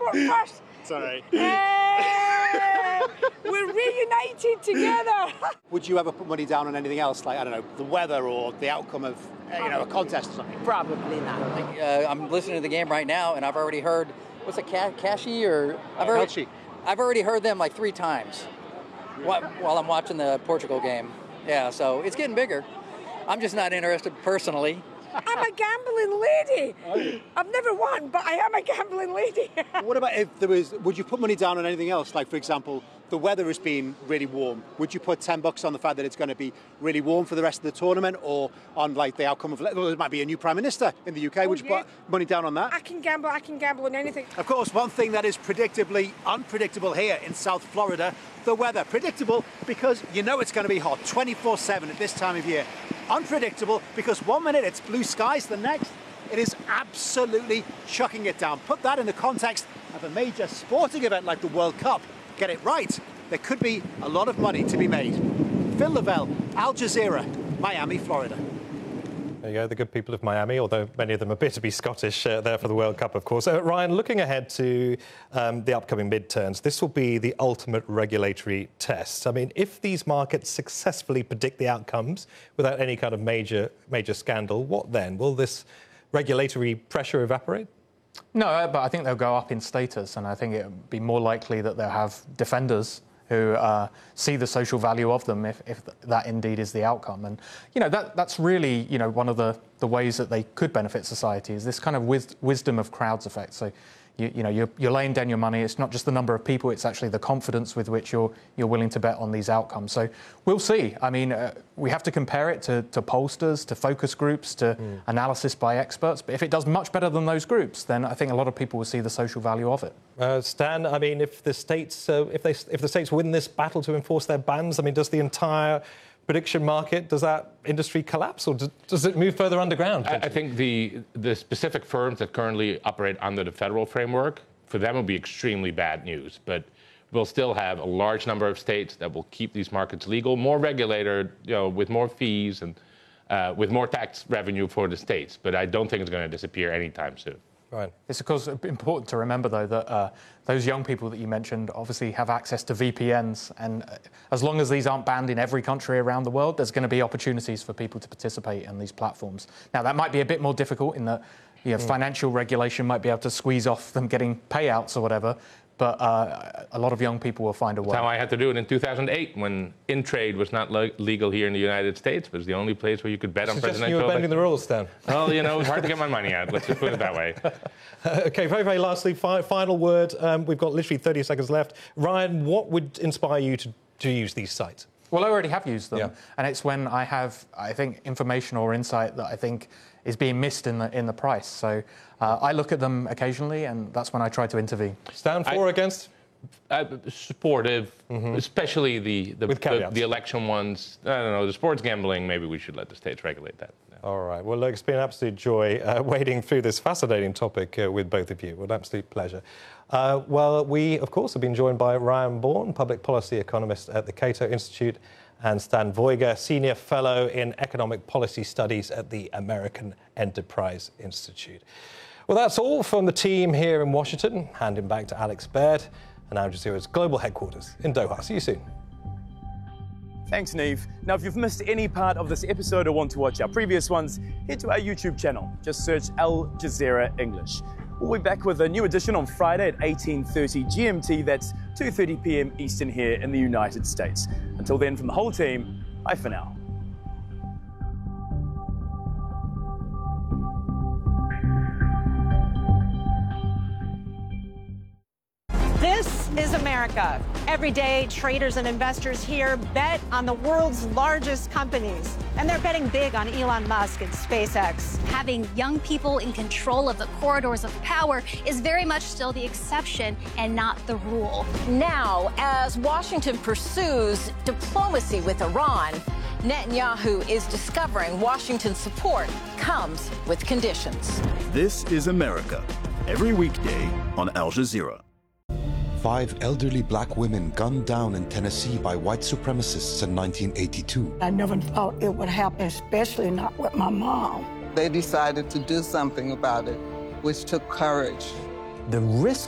but first... Sorry. We're reunited together. Would you ever put money down on anything else, like, I don't know, the weather or the outcome of, a contest or something? Probably not. I'm listening to the game right now, and I've already heard, what's it, Kashi or? I've already heard them like 3 times while I'm watching the Portugal game. Yeah, so it's getting bigger. I'm just not interested personally. I'm a gambling lady. I've never won, but I am a gambling lady. What about if would you put money down on anything else? Like, for example, the weather has been really warm. Would you put $10 on the fact that it's going to be really warm for the rest of the tournament, or on, like, the outcome of, well, there might be a new Prime Minister in the UK. Would you put money down on that? I can gamble on anything. Of course, one thing that is predictably unpredictable here in South Florida, the weather. Predictable because you know it's going to be hot 24/7 at this time of year. Unpredictable because one minute it's blue skies, the next it is absolutely chucking it down. Put that in the context of a major sporting event like the World Cup. Get it right, there could be a lot of money to be made. Phil Lavelle, Al Jazeera, Miami, Florida. There you go, the good people of Miami, although many of them appear to be Scottish there for the World Cup, of course. Ryan, looking ahead to the upcoming midterms, this will be the ultimate regulatory test. I mean, if these markets successfully predict the outcomes without any kind of major scandal, what then? Will this regulatory pressure evaporate? No, but I think they'll go up in status, and I think it would be more likely that they'll have defenders who see the social value of them if that indeed is the outcome. And, that's really, one of the ways that they could benefit society is this kind of wisdom of crowds effect. So, you're laying down your money. It's not just the number of people, it's actually the confidence with which you're willing to bet on these outcomes. So we'll see. I mean, we have to compare it to pollsters, to focus groups, to analysis by experts. But if it does much better than those groups, then I think a lot of people will see the social value of it. Stan, I mean, if the states win this battle to enforce their bans, I mean, does the entire prediction market, does that industry collapse, or does it move further underground? I think the specific firms that currently operate under the federal framework, for them will be extremely bad news. But we'll still have a large number of states that will keep these markets legal, more regulated, with more fees and with more tax revenue for the states. But I don't think it's going to disappear anytime soon. Right. It's of course important to remember, though, that those young people that you mentioned obviously have access to VPNs, and as long as these aren't banned in every country around the world, there's going to be opportunities for people to participate in these platforms. Now, that might be a bit more difficult in that financial regulation might be able to squeeze off them getting payouts or whatever, but a lot of young people will find a way. That's how I had to do it in 2008 when InTrade was not legal here in the United States. It was the only place where you could bet on presidential you were bending the rules, Stan. Well, it was hard to get my money out. Let's just put it that way. OK, very, very lastly, final word. We've got literally 30 seconds left. Ryan, what would inspire you to use these sites? Well, I already have used them, and it's when I have, I think, information or insight that I think is being missed in the price. So I look at them occasionally, and that's when I try to intervene. Stand for or against? Supportive, especially the election ones. I don't know, the sports gambling, maybe we should let the states regulate that. All right. Well, look, it's been an absolute joy wading through this fascinating topic with both of you. An absolute pleasure. Well, we, of course, have been joined by Ryan Bourne, public policy economist at the Cato Institute, and Stan Veuger, Senior Fellow in Economic Policy Studies at the American Enterprise Institute. Well, that's all from the team here in Washington. Handing back to Alex Baird and Al Jazeera's global headquarters in Doha. See you soon. Thanks, Neve. Now, if you've missed any part of this episode or want to watch our previous ones, head to our YouTube channel. Just search Al Jazeera English. We'll be back with a new edition on Friday at 18:30 GMT. That's 2:30 p.m. Eastern here in the United States. Until then, from the whole team, bye for now. This is America. Every day, traders and investors here bet on the world's largest companies. And they're betting big on Elon Musk and SpaceX. Having young people in control of the corridors of power is very much still the exception and not the rule. Now, as Washington pursues diplomacy with Iran, Netanyahu is discovering Washington's support comes with conditions. This is America. Every weekday on Al Jazeera. 5 elderly black women gunned down in Tennessee by white supremacists in 1982. I never thought it would happen, especially not with my mom. They decided to do something about it, which took courage. The risk